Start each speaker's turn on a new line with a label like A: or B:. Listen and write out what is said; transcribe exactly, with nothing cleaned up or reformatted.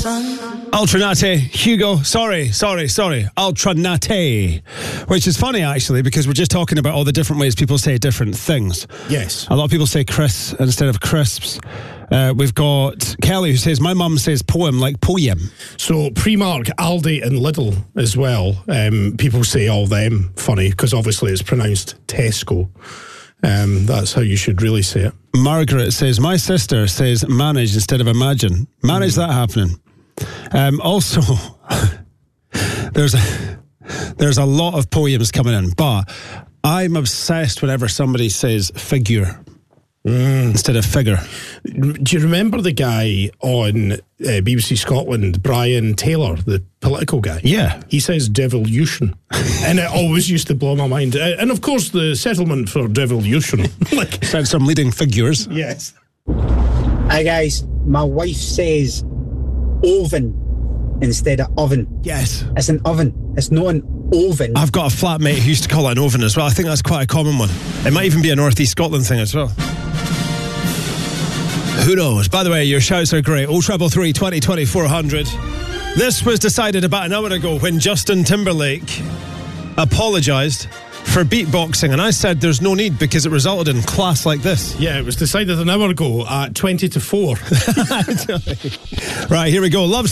A: Ultranate, Hugo, sorry, sorry, sorry, Ultranate, which is funny actually because we're just talking about all the different ways people say different things.
B: Yes.
A: A lot of people say Chris instead of crisps. Uh, we've got Kelly who says, my mum says poem like poem.
B: So Primark, Aldi and Lidl as well. Um, people say all them funny because obviously it's pronounced Tesco. Um, that's how you should really say it.
A: Margaret says, my sister says manage instead of imagine. Manage mm. that happening. Um, also, there's a, there's a lot of poems coming in, but I'm obsessed whenever somebody says figure mm. instead of figure.
B: Do you remember the guy on uh, B B C Scotland, Brian Taylor, the political guy?
A: Yeah.
B: He says devolution. And it always used to blow my mind. Uh, and of course, the settlement for devolution. like
A: Sent some leading figures.
B: Yes.
C: Hi guys, my wife says oven instead of oven.
A: Yes.
C: It's an oven. It's not an oven.
A: I've got a flatmate who used to call it an oven as well. I think that's quite a common one. It might even be a North East Scotland thing as well. Who knows? By the way, your shouts are great. oh triple three, twenty, twenty, four hundred. This was decided about an hour ago when Justin Timberlake apologised for beatboxing, and I said there's no need because it resulted in class like this.
B: Yeah, it was decided an hour ago at twenty to four.
A: Right, here we go. Love